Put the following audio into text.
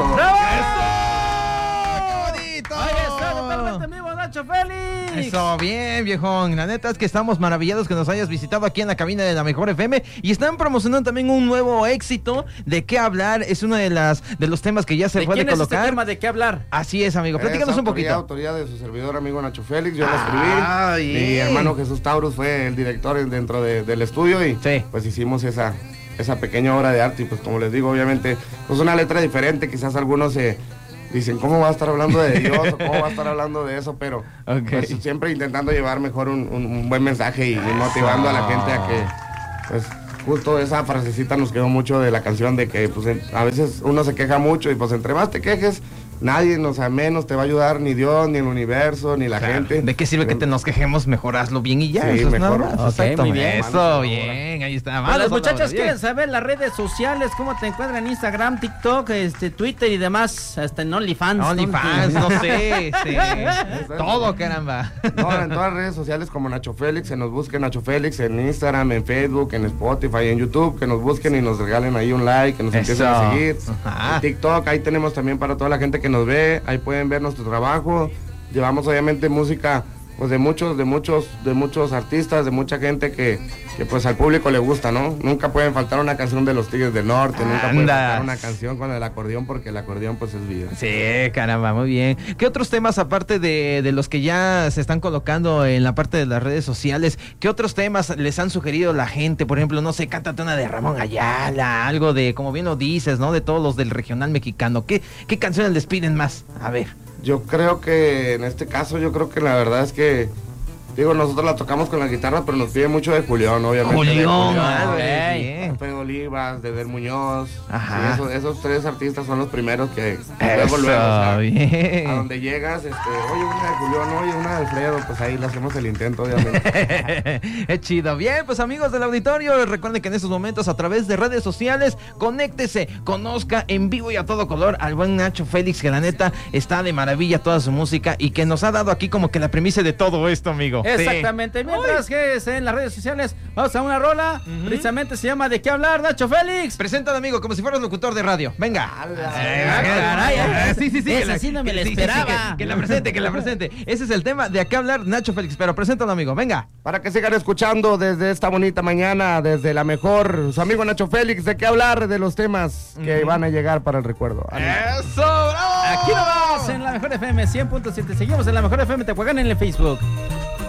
eso. ¡Bravo! ¡Qué bonito! Ahí está, totalmente en vivo, Nacho Félix. Eso, bien, viejón. La neta es que estamos maravillados que nos hayas visitado aquí en la cabina de la Mejor FM y están promocionando también un nuevo éxito. ¿De qué hablar? Es uno de los temas que ya se puede colocar. ¿De quién es este tema? ¿De qué hablar? Así es, amigo. Platícanos un poquito. Autoría de su servidor amigo Nacho Félix. Yo la escribí. Mi hermano Jesús Taurus fue el director dentro del estudio y pues hicimos esa pequeña obra de arte. Y pues como les digo, obviamente, pues una letra diferente. Quizás algunos dicen, ¿cómo va a estar hablando de Dios? ¿O cómo va a estar hablando de eso? Pero pues, siempre intentando llevar mejor un buen mensaje y motivando a la gente a que, pues, justo esa frasecita nos quedó mucho de la canción, de que pues a veces uno se queja mucho y pues entre más te quejes, nadie, o sea, menos te va a ayudar ni Dios, ni el universo, ni la gente. ¿De qué sirve que nos quejemos? Mejor hazlo bien y ya. Sí, eso es mejor. nada más. Ok, muy bien. Eso, bien, ahí está. Las muchachas quieren saber las redes sociales, cómo te encuentran en Instagram, TikTok, Twitter y demás, hasta en OnlyFans. OnlyFans, no sé, todo, caramba. No, en todas las redes sociales como Nacho Félix, se nos busque Nacho Félix en Instagram, en Facebook, en Spotify, en YouTube, que nos busquen y nos regalen ahí un like, que nos empiecen a seguir. En TikTok, ahí tenemos también para toda la gente que nos ve, ahí pueden ver nuestro trabajo. Llevamos obviamente música pues de muchos artistas, de mucha gente que pues al público le gusta, ¿no? Nunca pueden faltar una canción de los Tigres del Norte, nunca puede faltar una canción con el acordeón, porque el acordeón pues es vida. Sí, caramba, muy bien. ¿Qué otros temas, aparte de los que ya se están colocando en la parte de las redes sociales, qué otros temas les han sugerido la gente? Por ejemplo, no sé, cántate una de Ramón Ayala, algo de, como bien lo dices, ¿no? De todos los del regional mexicano. ¿Qué canciones les piden más? A ver. Yo creo que en este caso, la verdad es que, digo, nosotros la tocamos con la guitarra, pero nos pide mucho de Julián, obviamente. Julián, Pedro Olivas, de Del Muñoz. Ajá. Sí, esos tres artistas son los primeros que luego, o sea, bien. A donde llegas, oye, una de Julián, oye, una de Alfredo, pues ahí le hacemos el intento, obviamente. Es chido. Bien, pues amigos del auditorio, recuerden que en estos momentos a través de redes sociales, conéctese, conozca en vivo y a todo color al buen Nacho Félix, que la neta está de maravilla toda su música y que nos ha dado aquí como que la premisa de todo esto, amigo. Exactamente. Mientras que en las redes sociales vamos a una rola, precisamente se llama ¿De qué hablar, Nacho Félix? Preséntalo, amigo, como si fueras locutor de radio. Venga. Caray, sí. Esa sí no me la esperaba. Que la presente. Ese es el tema de qué hablar, Nacho Félix. Pero preséntalo, amigo. Venga. Para que sigan escuchando desde esta bonita mañana, desde la mejor, su amigo Nacho Félix, de qué hablar, de los temas que van a llegar para el recuerdo. ¡Eso, bravo! Aquí nomás en la Mejor FM 100.7. Seguimos en la Mejor FM Tehuacán en el Facebook.